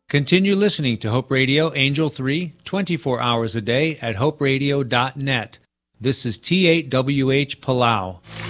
Continue listening to Hope Radio Angel 3, 24 hours a day at hoperadio.net. This is T8WH Palau.